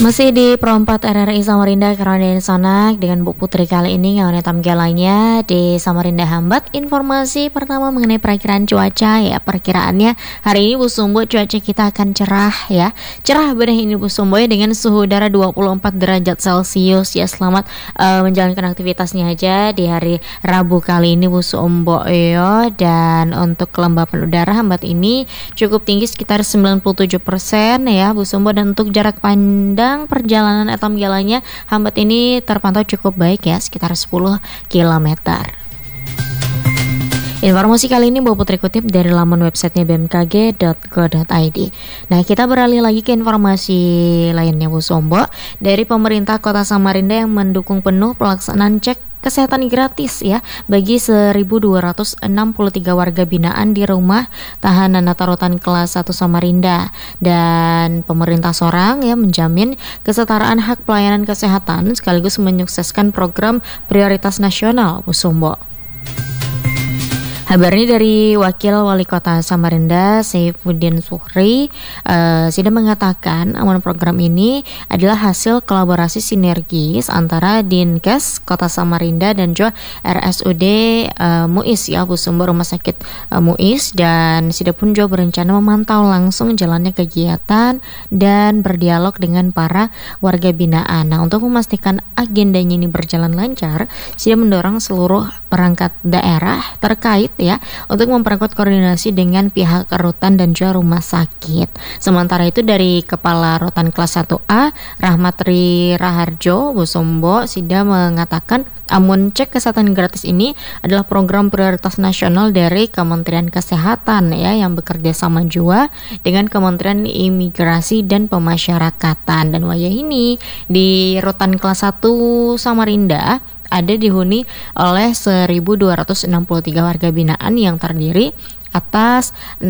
Masih di Perempat RRI Samarinda Karandayan Sonak dengan Bu Putri kali ini ngawane tamgelannya di Samarinda Hambat. Informasi pertama mengenai perakiraan cuaca ya, perkiraannya hari ini Bu Sumbo cuaca kita akan cerah ya. Cerah benar ini Bu Sumbo ya, dengan suhu udara 24 derajat Celcius ya. Selamat menjalankan aktivitasnya aja di hari Rabu kali ini Bu Sumbo ya. Dan untuk kelembapan udara Hambat ini cukup tinggi sekitar 97% ya Bu Sumbo, dan untuk jarak pandang perjalanan atau jalannya Hambat ini terpantau cukup baik ya, sekitar 10 km. Informasi kali ini Bu Putri kutip dari laman websitenya bmkg.go.id. Nah, kita beralih lagi ke informasi lainnya Bu Sombo. Dari pemerintah Kota Samarinda yang mendukung penuh pelaksanaan cek kesehatan gratis ya bagi 1.263 warga binaan di rumah tahanan atau rutan kelas 1 Samarinda. Dan pemerintah Sorang ya menjamin kesetaraan hak pelayanan kesehatan sekaligus menyukseskan program prioritas nasional Bu Sumbo. Kabar ini dari Wakil Wali Kota Samarinda Saifuddin Suhri. Sudah mengatakan aman program ini adalah hasil kolaborasi sinergis antara Dinkes Kota Samarinda dan juga RSUD Muis ya Bu Sumber Rumah Sakit Muis, dan Sida pun juga berencana memantau langsung jalannya kegiatan dan berdialog dengan para warga binaan. Nah, untuk memastikan agendanya ini berjalan lancar, Sida mendorong seluruh perangkat daerah terkait ya untuk memperkuat koordinasi dengan pihak rutan dan juga rumah sakit. Sementara itu dari Kepala Rutan Kelas 1A Rahmatri Raharjo Bu Sombo Sida mengatakan amun cek kesehatan gratis ini adalah program prioritas nasional dari Kementerian Kesehatan ya, yang bekerja sama juga dengan Kementerian Imigrasi dan Pemasyarakatan. Dan wayah ini di Rutan Kelas 1 Samarinda ada dihuni oleh 1.263 warga binaan yang terdiri atas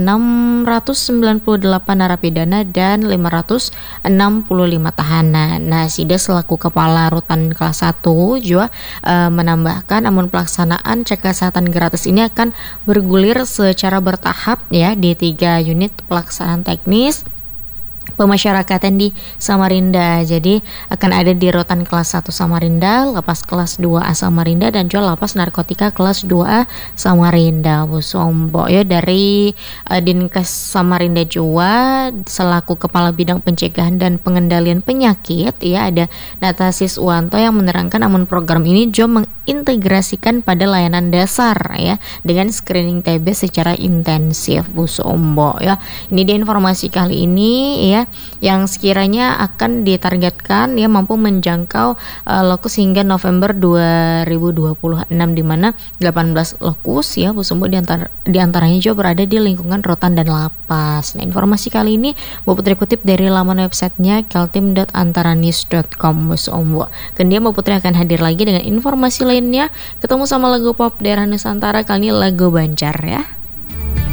698 narapidana dan 565 tahanan. Nah, Sida selaku Kepala Rutan Kelas 1 juga menambahkan namun pelaksanaan cek kesehatan gratis ini akan bergulir secara bertahap ya di 3 unit pelaksanaan teknis pemasyarakatan di Samarinda. Jadi akan ada di Rutan Kelas 1 Samarinda, Lapas Kelas 2A Samarinda, dan juga Lapas Narkotika Kelas 2A Samarinda Bu Sombo ya. Dari Dinkes Samarinda juga selaku Kepala Bidang Pencegahan dan Pengendalian Penyakit ya, ada Natasis Uwanto yang menerangkan namun program ini juga mengintegrasikan pada layanan dasar ya dengan screening TB secara intensif Bu Sombo ya. Ini dia informasi kali ini ya, yang sekiranya akan ditargetkan ya mampu menjangkau lokus hingga November 2026, di mana 18 lokus ya Bu Sumbo diantaranya juga berada di lingkungan rutan dan lapas. Nah, informasi kali ini Bu Putri kutip dari laman websitenya kaltim.antaranews.com Bu Sumbo. Kemudian Bu Putri akan hadir lagi dengan informasi lainnya. Ketemu sama lagu pop daerah Nusantara, kali ini lagu Banjar ya.